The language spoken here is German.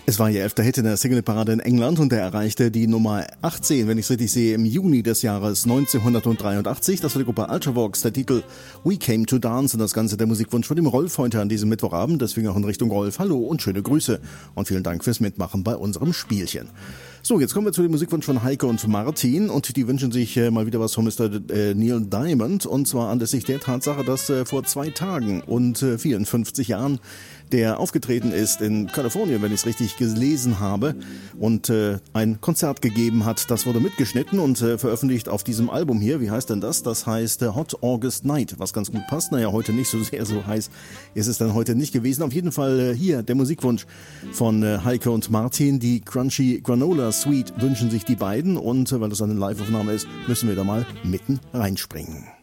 Es war ihr 11. Hit in der Singleparade in England und er erreichte die Nummer 18, wenn ich es richtig sehe, im Juni des Jahres 1983. Das war die Gruppe Ultravox, der Titel We Came to Dance und das Ganze der Musikwunsch von dem Rolf heute an diesem Mittwochabend. Deswegen auch in Richtung Rolf. Hallo und schöne Grüße und vielen Dank fürs Mitmachen bei unserem Spielchen. So, jetzt kommen wir zu dem Musikwunsch von Heike und Martin und die wünschen sich mal wieder was von Mr. Neil Diamond und zwar anlässlich der Tatsache, dass vor 2 Tagen und 54 Jahren der aufgetreten ist in Kalifornien, wenn ich es richtig gelesen habe und ein Konzert gegeben hat. Das wurde mitgeschnitten und veröffentlicht auf diesem Album hier. Wie heißt denn das? Das heißt Hot August Night, was ganz gut passt. Naja, heute nicht so sehr, so heiß ist es dann heute nicht gewesen. Auf jeden Fall hier der Musikwunsch von Heike und Martin. Die Crunchy Granola Suite wünschen sich die beiden und weil das eine Live-Aufnahme ist, müssen wir da mal mitten reinspringen.